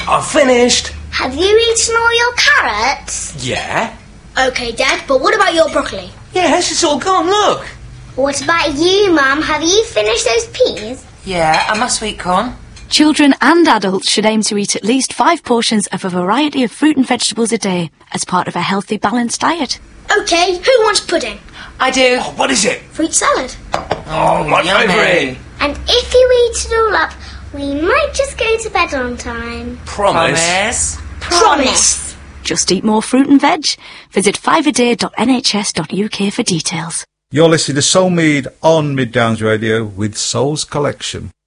I've finished. Have you eaten all your carrots? Yeah. OK, Dad, but what about your broccoli? Yes, it's all gone, look. What about you, Mum? Have you finished those peas? Yeah, and my sweet corn. Children and adults should aim to eat at least 5 portions of a variety of fruit and vegetables a day as part of a healthy, balanced diet. OK, who wants pudding? I do. Oh, what is it? Fruit salad. Oh, my yummy. favourite. And if you eat it all up, we might just go to bed on time. Promise. Promise. Just eat more fruit and veg. Visit 5aday.nhs.uk for details. You're listening to Soul Mead on Mid Downs Radio with Soul's Collection.